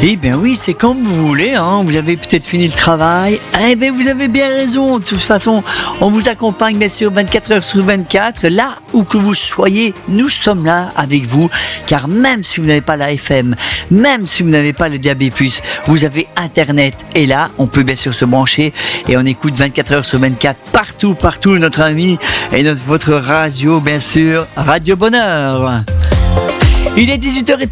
Eh bien oui, c'est comme vous voulez, hein. Vous avez peut-être fini le travail. Eh bien vous avez bien raison. De toute façon, on vous accompagne bien sûr 24 heures sur 24. Là où que vous soyez, nous sommes là avec vous. Car même si vous n'avez pas la FM, même si vous n'avez pas le DAB+, vous avez Internet. Et là, on peut bien sûr se brancher et on écoute 24 heures sur 24 partout notre ami et votre radio, bien sûr, Radio Bonheur. Il est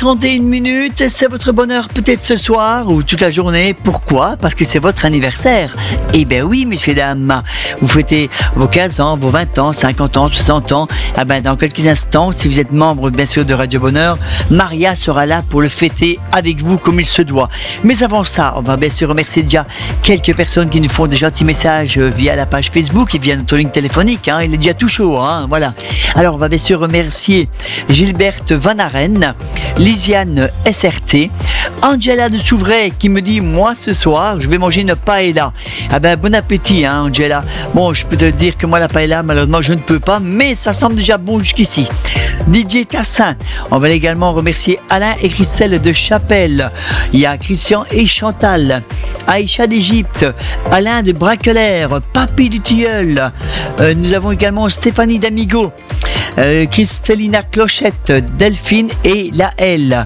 18h31, c'est votre bonheur peut-être ce soir ou toute la journée. Pourquoi ? Parce que c'est votre anniversaire. Eh bien oui, messieurs, dames, vous fêtez vos 15 ans, vos 20 ans, 50 ans, 60 ans. Ah ben, dans quelques instants, si vous êtes membre bien sûr de Radio Bonheur, Maria sera là pour le fêter avec vous comme il se doit. Mais avant ça, on va bien sûr remercier déjà quelques personnes qui nous font des gentils messages via la page Facebook et via notre ligne téléphonique. Il est déjà tout chaud, voilà. Alors on va bien sûr remercier Gilberte Van Aren, Lisiane SRT, Angela de Souvray qui me dit moi ce soir je vais manger une paella. Ah ben bon appétit Angela. Bon, je peux te dire que moi la paella malheureusement je ne peux pas, mais ça semble déjà bon jusqu'ici. DJ Tassin, on va également remercier Alain et Christelle de Chapelle. Il y a Christian et Chantal, Aïcha d'Égypte, Alain de Braquelaire, Papy du Tilleul. Nous avons également Stéphanie d'Amigo, Christelina Clochette, Delphine et Laëlle,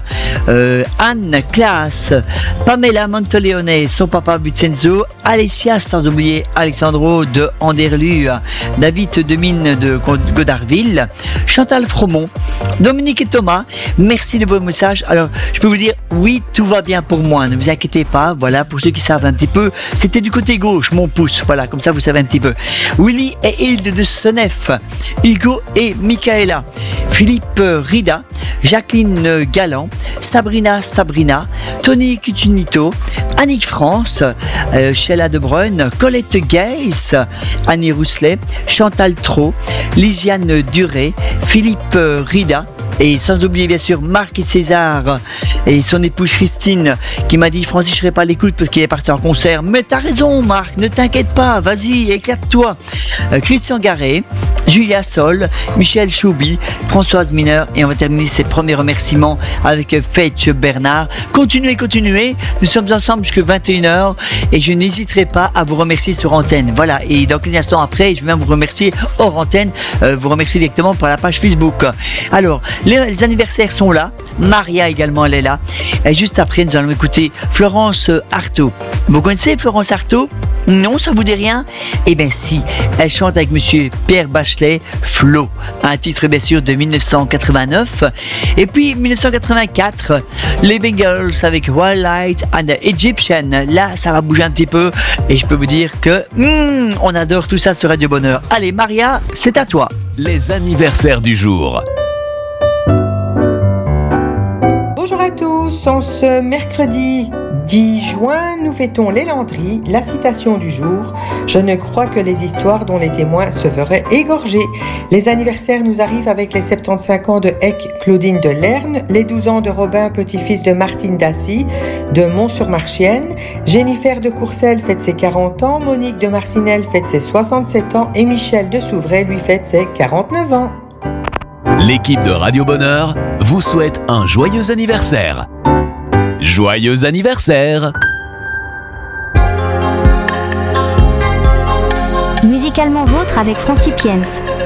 Anne Claas, Pamela Monteleone, son papa Vincenzo, Alessia, sans oublier Alexandro de Anderlu, David de Mine de Godarville, Chantal Fromont, Dominique et Thomas. Merci de vos messages. Alors je peux vous dire oui, tout va bien pour moi, ne vous inquiétez pas. Voilà, pour ceux qui savent un petit peu, c'était du côté gauche mon pouce, voilà, comme ça vous savez un petit peu. Willy et Hilde de Senef, Hugo et Michaela, Philippe Rida, Jacqueline Galland, Sabrina, Tony Cutunito, Annick France, Sheila De Bruyne, Colette Geiss, Annie Rousselet, Chantal Trot, Lisiane Duré, Philippe Rida. Et sans oublier bien sûr Marc et César et son épouse Christine qui m'a dit Francis je serai pas à l'écoute parce qu'il est parti en concert. Mais t'as raison Marc, ne t'inquiète pas, vas-y éclate-toi. Christian Garret, Julia Sol, Michel Choubi, Françoise Mineur, et on va terminer ces premiers remerciements avec Faith Bernard. Continuez, nous sommes ensemble jusqu'à 21h et je n'hésiterai pas à vous remercier sur antenne. Voilà, et dans quelques instants après, je vais même vous remercier hors antenne, vous remercier directement par la page Facebook. Alors, les anniversaires sont là, Maria également elle est là, et juste après nous allons écouter Florence Artaud. Vous connaissez Florence Artaud ? Non, ça vous dit rien ? Eh bien si, elle chante avec monsieur Pierre Bachelet, Flo, un titre bien sûr de 1989, et puis 1984, les Bengals avec Wildlight and the Egyptian. Là ça va bouger un petit peu et je peux vous dire que on adore tout ça sur Radio Bonheur. Allez Maria, c'est à toi. Les anniversaires du jour. Bonjour à tous, en ce mercredi 10 juin, nous fêtons les Landry, la citation du jour. Je ne crois que les histoires dont les témoins se feraient égorger. Les anniversaires nous arrivent avec les 75 ans de Hec Claudine de Lerne, les 12 ans de Robin, petit-fils de Martine Dassy, de Mont-sur-Marchienne, Jennifer de Courcelles fête ses 40 ans, Monique de Marcinelle fête ses 67 ans et Michel de Souvray lui fête ses 49 ans. L'équipe de Radio Bonheur vous souhaite un joyeux anniversaire. Joyeux anniversaire! Musicalement vôtre avec Francipiens.